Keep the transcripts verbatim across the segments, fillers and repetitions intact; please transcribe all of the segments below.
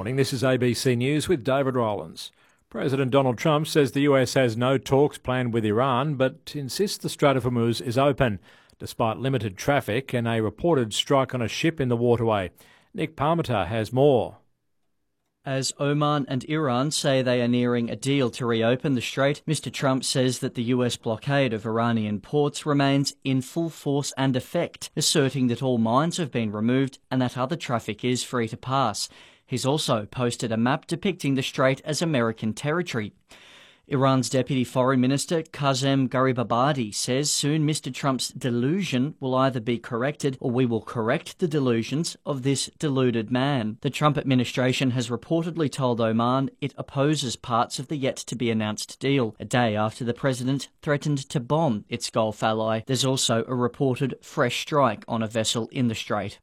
morning, this is A B C News with David Rowlands. President Donald Trump says the U S has no talks planned with Iran, but insists the Strait of Hormuz is open, despite limited traffic and a reported strike on a ship in the waterway. Nick Parmenter has more. As Oman and Iran say they are nearing a deal to reopen the strait, Mister Trump says that the U S blockade of Iranian ports remains in full force and effect, asserting that all mines have been removed and that other traffic is free to pass. He's also posted a map depicting the strait as American territory. Iran's Deputy Foreign Minister Kazem Garibabadi says soon Mister Trump's delusion will either be corrected or we will correct the delusions of this deluded man. The Trump administration has reportedly told Oman it opposes parts of the yet-to-be-announced deal, a day after the president threatened to bomb its Gulf ally. There's also a reported fresh strike on a vessel in the strait.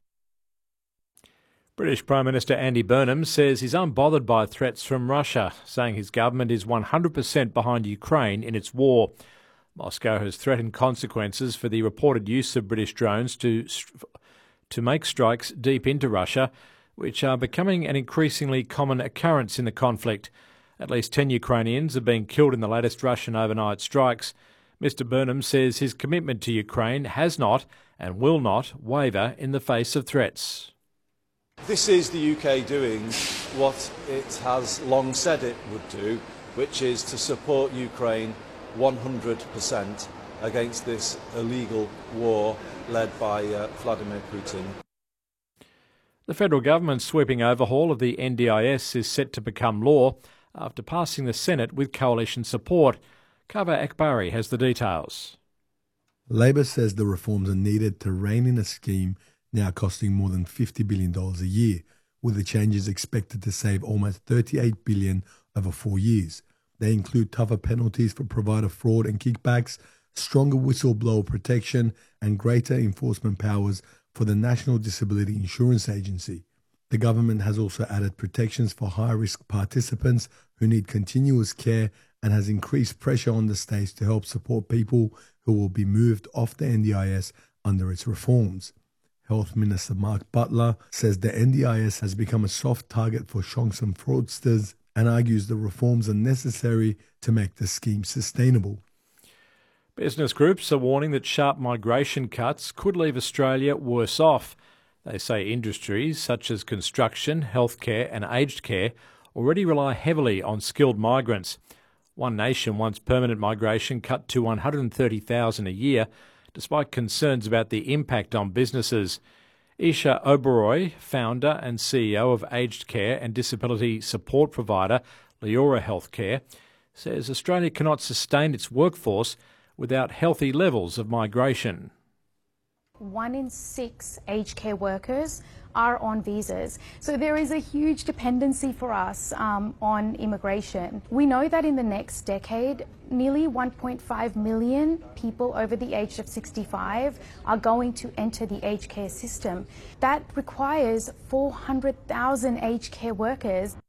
British Prime Minister Andy Burnham says he's unbothered by threats from Russia, saying his government is one hundred percent behind Ukraine in its war. Moscow has threatened consequences for the reported use of British drones to, to make strikes deep into Russia, which are becoming an increasingly common occurrence in the conflict. At least ten Ukrainians have been killed in the latest Russian overnight strikes. Mister Burnham says his commitment to Ukraine has not and will not waver in the face of threats. This is the U K doing what it has long said it would do, which is to support Ukraine one hundred percent against this illegal war led by uh, Vladimir Putin. The federal government's sweeping overhaul of the N D I S is set to become law after passing the Senate with coalition support. Kaveh Akbari has the details. Labor says the reforms are needed to rein in a scheme now costing more than fifty billion dollars a year, with the changes expected to save almost thirty-eight billion dollars over four years. They include tougher penalties for provider fraud and kickbacks, stronger whistleblower protection, and greater enforcement powers for the National Disability Insurance Agency. The government has also added protections for high-risk participants who need continuous care and has increased pressure on the states to help support people who will be moved off the N D I S under its reforms. Health Minister Mark Butler says the N D I S has become a soft target for shonks and fraudsters and argues the reforms are necessary to make the scheme sustainable. Business groups are warning that sharp migration cuts could leave Australia worse off. They say industries such as construction, healthcare and aged care already rely heavily on skilled migrants. One Nation wants permanent migration cut to one hundred thirty thousand a year, despite concerns about the impact on businesses. Isha Oberoi, founder and C E O of aged care and disability support provider Leora Healthcare, says Australia cannot sustain its workforce without healthy levels of migration. One in six aged care workers are on visas. So there is a huge dependency for us um, on immigration. We know that in the next decade, nearly one point five million people over the age of sixty-five are going to enter the aged care system. That requires four hundred thousand aged care workers.